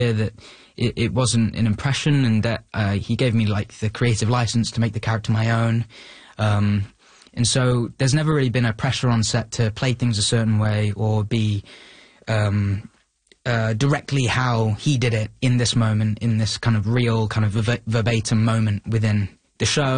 that it wasn't an impression, and that he gave me like the creative license to make the character my own. And so there's never really been a pressure on set to play things a certain way or be directly how he did it in this moment, in this kind of real, kind of verbatim moment within the show.